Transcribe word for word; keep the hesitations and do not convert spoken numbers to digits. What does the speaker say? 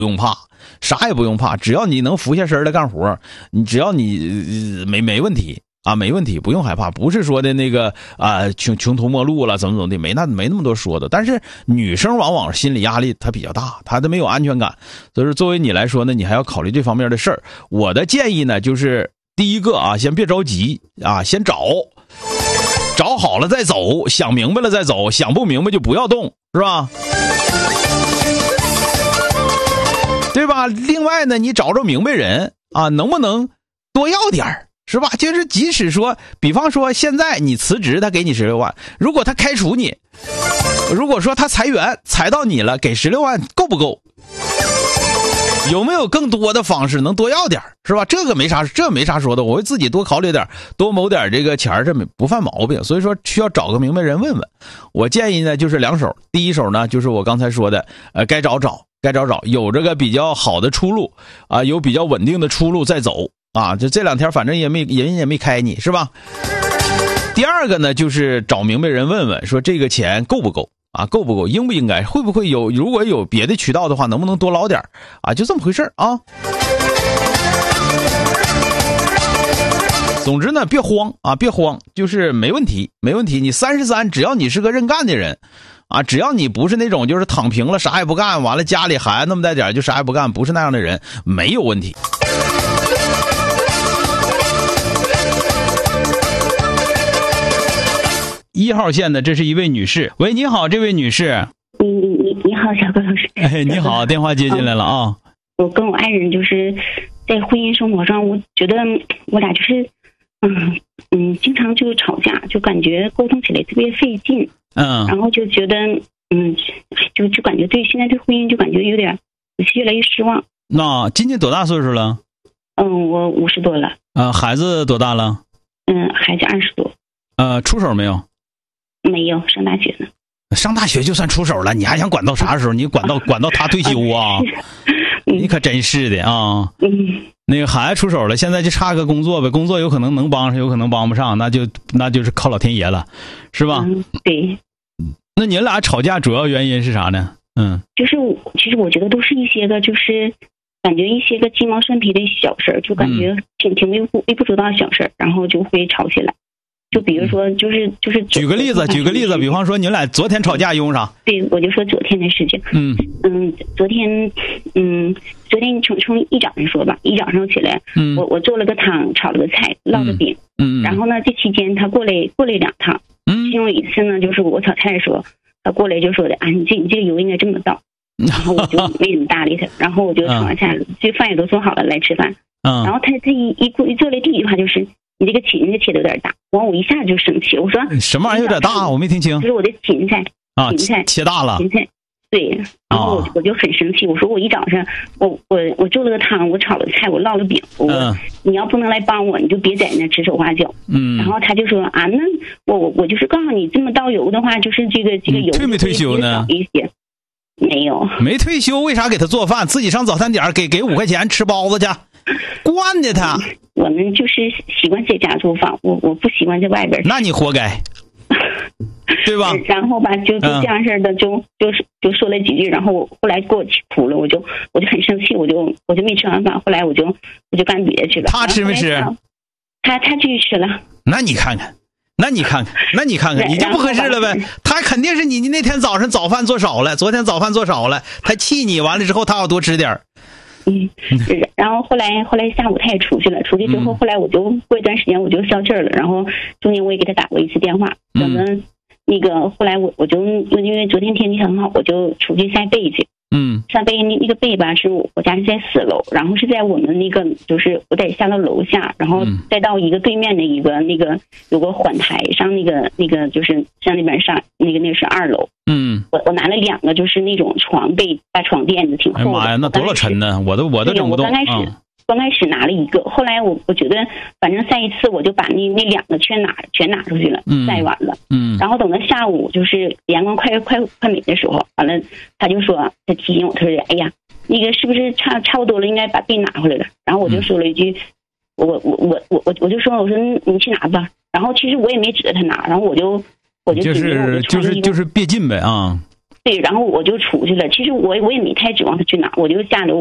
用怕，啥也不用怕，只要你能俯下身来干活，你只要你、呃、没没问题啊，没问题，不用害怕。不是说的那个啊穷穷途末路了，怎么怎么的，没那没那么多说的。但是女生往往心理压力她比较大，她都没有安全感，所以说作为你来说呢，你还要考虑这方面的事儿。我的建议呢，就是第一个啊，先别着急啊，先找，找好了再走，想明白了再走，想不明白就不要动，是吧？对吧？另外呢，你找着明白人啊，能不能多要点儿？是吧？就是即使说，比方说现在你辞职，他给你十六万，如果他开除你，如果说他裁员裁到你了，给十六万够不够？有没有更多的方式能多要点，是吧？这个没啥，这没啥说的，我会自己多考虑点，多谋点这个钱，这不犯毛病。所以说需要找个明白人问问。我建议呢就是两手，第一手呢就是我刚才说的，呃，该找找，该找找，有这个比较好的出路啊，有比较稳定的出路再走。啊，就这两天反正也没人也没开你，是吧？第二个呢，就是找明白人问问，说这个钱够不够啊？够不够？应不应该？会不会有？如果有别的渠道的话，能不能多捞点啊？就这么回事啊。总之呢，别慌啊，别慌，就是没问题，没问题。你三十三，只要你是个认干的人啊，只要你不是那种就是躺平了啥也不干，完了家里孩子那么大点就啥也不干，不是那样的人，没有问题。一号线的，这是一位女士。喂，你好，这位女士。 你你你好，小郭老师。 哎，你好，电话接进来了啊。 我跟我爱人就是在婚姻生活上，我觉得我俩就是嗯嗯，经常就吵架，就感觉沟通起来特别费劲。 嗯。 然后就觉得嗯，就就感觉对现在对婚姻就感觉有点越来越失望。 那今年多大岁数了？ 嗯，我五十多了。 呃，孩子多大了？ 嗯，孩子二十多。 呃，出手没有？ 没有，上大学呢。 上大学就算出手了，你还想管到啥时候？你管到管到他退休啊？你可真是的啊！ 嗯， 那个孩子出手了，现在就差个工作呗，工作有可能能帮上，有可能帮不上，那就那就是靠老天爷了，是吧？ 嗯，对。 那你俩吵架主要原因是啥呢？嗯， 就是其实我觉得都是一些个就是感觉一些个鸡毛蒜皮的小事儿，就感觉挺挺微不微不足道的小事儿，然后就会吵起来。就比如说，就是就是。 举个例子，举个例子，比方说你们俩昨天吵架用啥？ 对，我就说昨天的事情。 嗯嗯，昨天，嗯，昨天从从一早上说吧，一早上起来， 嗯， 我我做了个汤，炒了个菜，烙了饼， 嗯， 然后呢，这期间他过来过来两趟， 嗯， 其中一次呢，就是我炒菜的时候，他过来就说的，啊，你这你这个油应该这么倒，然后我就没怎么搭理他，然后我就炒完菜了，这饭也都做好了，来吃饭， 嗯， 然后他他一一过一坐来第一句话就是。你这个芹菜切的有点大，完我一下就生气，我说什么玩意有点大？我没听清。 就是我的芹菜啊， 芹菜切大了。 芹菜，对，然后我我就很生气，我说我一早上我我我做了个汤，我炒了菜，我烙了饼，我、嗯、你要不能来帮我，你就别在那指手画脚。 嗯。 然后他就说啊，那我我我就是告诉你，这么倒油的话，就是这个这个油退没退休呢？ 一些没有， 没退休，为啥给他做饭？自己上早餐点给给五块钱吃包子去，惯的他。 我们就是习惯在家做饭，我我不习惯在外边。 那你活该，对吧？ 然后吧，就就这样式的，就就是就说了几句，然后我后来给我气哭了，我就我就很生气，我就我就没吃完饭，后来我就我就干别的去了。 他吃没吃？ 他他去吃了。 那你看看，那你看看，那你看看，你就不合适了呗。他肯定是你那天早上早饭做少了，昨天早饭做少了，他气你，完了之后他要多吃点。 嗯，然后后来后来下午他也出去了，出去之后，后来我就过一段时间我就消气儿了，然后中间我也给他打过一次电话，等着那个后来我我就因为昨天天气很好，我就出去晒被去。 嗯， 晒被那那个被吧，是我我家是在四楼，然后是在我们那个就是我得下到楼下，然后再到一个对面的一个那个有个缓台上那个那个就是向那边上那个那个是二楼。 嗯， 我我拿了两个就是那种床被大床垫子挺厚的。 哎妈呀，那多少沉呢？我都我都整不动。 我刚开始、嗯、刚开始拿了一个，后来我我觉得反正晒一次我就把那那两个全拿全拿出去了， 嗯、 晒完了。 嗯， 然后等到下午就是阳光快快快美的时候，完了他就说他提醒我，他说哎呀那个是不是差差不多了，应该把被拿回来了。然后我就说了一句，嗯、我我我我我我就说我说你去拿吧。然后其实我也没指着他拿，然后我就我就就是就是就是别进呗啊。 对，然后我就出去了。其实我我也没太指望他去哪，我就下楼。